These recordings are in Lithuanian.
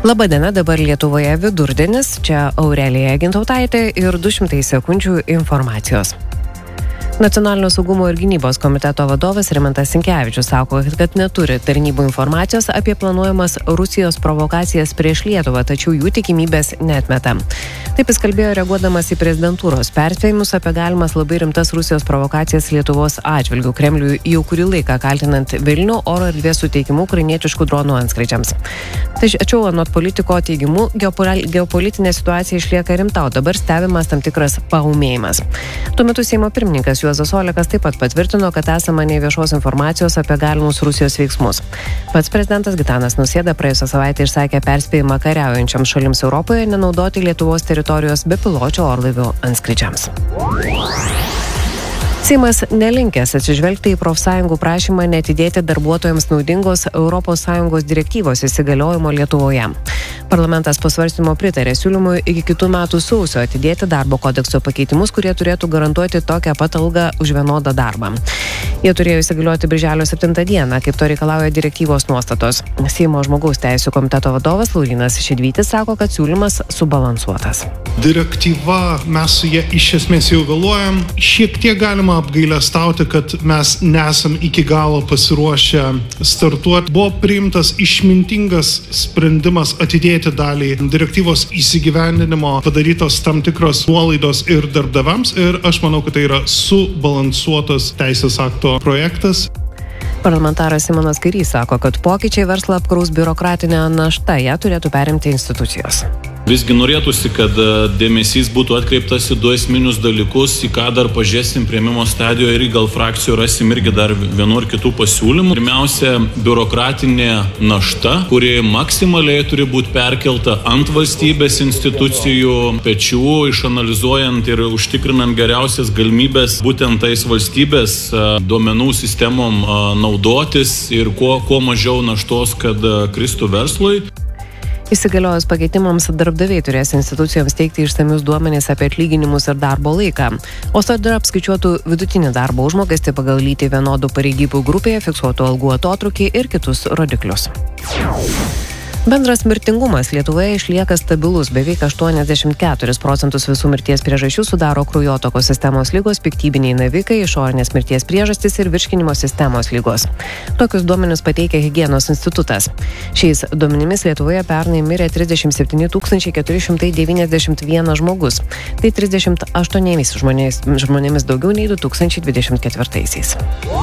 Labadiena, dabar Lietuvoje vidurdienis, čia Aurelija Gintautaitė ir 200 sekundžių informacijos. Nacionalinio saugumo ir gynybos komiteto vadovas Rimantas Sinkevičius sako, kad neturi tarnybų informacijos apie planuojamas Rusijos provokacijas prieš Lietuvą, tačiau jų tikimybės neatmeta. Taip jis kalbėjo reaguodamas į prezidentūros perspėjimus apie galimas labai rimtas Rusijos provokacijas Lietuvos atžvilgių Kremliui jau kurį laiką kaltinant Vilnių oro erdvės suteikimu ukrainietiškų dronų antskrydžiams. Tačiau anot politiko teigimu, geopolitinė situacija išlieka rimta, o dabar stebimas tam tikras paūmėjimas. Tuo metu Seimo pirmininkas Juozas Olekas taip pat patvirtino, kad esama neviešos informacijos apie galimus Rusijos veiksmus. Pats prezidentas Gitanas Nausėda praėjusią savaitę išsakė perspėjimą kariaujančiams šalims Europoje nenaudoti Lietuvos teritorijos bepiločių orlaivių antskrydžiams. Seimas nelinkęs atsižvelgti į profsąjungų prašymą neatidėti darbuotojams naudingos ES direktyvos įsigaliojimo Lietuvoje. Parlamentas po svarstymo pritarė siūlymui iki kitų metų sausio atidėti darbo kodekso pakeitimus, kurie turėtų garantuoti tokią pat algą už vienodą darbą. Jie turėjo įsigalioti birželio 7 dieną, kaip to reikalauja direktyvos nuostatos. Seimo žmogaus teisių komiteto vadovas Laurynas Šedvytis sako, kad siūlymas subalansuotas. Direktyva, mes su jie iš esmės jau vėluojam. Šiek tiek galima apgailestauti, kad mes nesam iki galo pasiruošę startuoti. Buvo priimtas išmintingas sprendimas atidėti dalį direktyvos įsigyvendinimo, padarytos tam tikros nuolaidos ir darbdaviams, ir aš manau, kad tai yra subalansuotas teisės akto projektas. Parlamentaras Simonas Kairys sako, kad pokyčiai verslą apkraus biurokratinę naštą, ją turėtų perimti institucijos. Visgi norėtųsi, kad dėmesys būtų atkreiptas į du esminius dalykus, į ką dar pažiūrėsim priėmimo stadijoje ir gal frakcijų rasim irgi dar vienu ar kitų pasiūlymų. Pirmiausia, biurokratinė našta, kuri maksimaliai turi būti perkelta ant valstybės institucijų pečių, išanalizuojant ir užtikrinant geriausias galimybės būtent tais valstybės duomenų sistemom naudotis ir kuo mažiau naštos, kad kristų verslui. Įsigaliojus pakeitimams, darbdaviai turės institucijoms teikti išsamius duomenis apie atlyginimus ir darbo laiką, o sodra apskaičiuotų vidutinį darbo užmokestį pagal lytį vienodų pareigybių grupėje, fiksuotų algų atotrūkį ir kitus rodiklius. Bendras mirtingumas Lietuvoje išlieka stabilus, beveik 84% visų mirties priežasčių sudaro kraujotakos sistemos ligos, piktybiniai navikai, išorinės mirties priežastys ir virškinimo sistemos ligos. Tokius duomenis pateikia Higienos institutas. Šiais duomenimis Lietuvoje pernai mirė 37 491 žmogus. Tai 38 žmonėmis daugiau nei 2024-aisiais.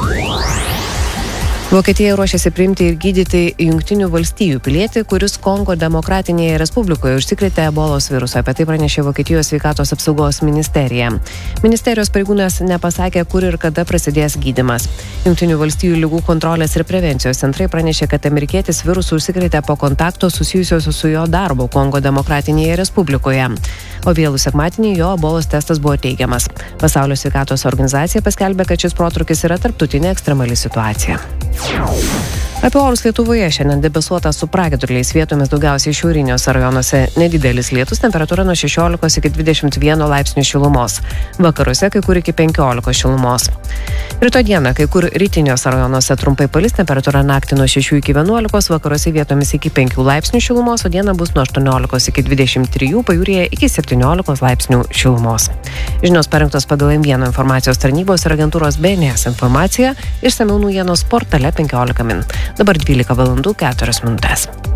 Vokietija ruošiasi priimti ir gydyti Jungtinių valstijų pilietį, kuris Kongo Demokratinėje Respublikoje užsikrėtė ebolos virusą. Apie tai pranešė Vokietijos sveikatos apsaugos ministerija. Ministerijos pareigūnas nepasakė, kur ir kada prasidės gydymas. Jungtinių valstijų ligų kontrolės ir prevencijos centrai pranešė, kad amerikietis virusų užsikrėtė po kontakto susijusios su jo darbu Kongo Demokratinėje Respublikoje. O vėlų sekmadienį jo ebolos testas buvo teigiamas. Pasaulio sveikatos organizacija paskelbė, kad šis protrūkis yra tarptautinė ekstremali situacija. Apie orus Lietuvoje šiandien debesuota su pragiedruliais, vietomis daugiausiai šiauriniuose rajonuose nedidelis lietus, temperatūra nuo 16 iki 21 laipsnių šilumos. Vakaruose kai kur iki 15 šilumos. Rytoj dieną kai kur rytiniuose rajonuose trumpai palis, temperatūra naktį nuo 6 iki 11, vakaruose vietomis iki 5 laipsnių šilumos, o dieną bus nuo 18 iki 23, pajūryje iki 17 laipsnių šilumos. Žinios parengtos pagal M1 informacijos tarnybos ir agentūros BNS informacija, išsamiau naujienos portale 15 min. Dabar 12 valandų 4 minutės.